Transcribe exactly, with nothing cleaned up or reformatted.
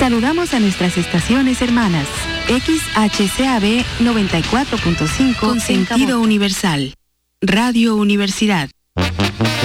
Saludamos a nuestras estaciones hermanas. X H C A B noventa y cuatro punto cinco con sentido universal. Radio Universidad.